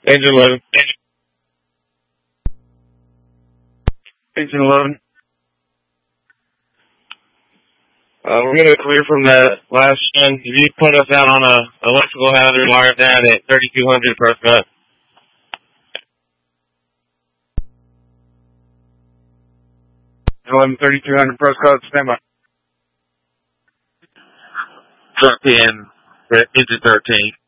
Engine loading. Engine loading. We're going to clear from that last shin. If you put us out on a electrical hazard, wire that at 3200 per cut. LM 3200 press code, stand by. Truck 10, engine 13.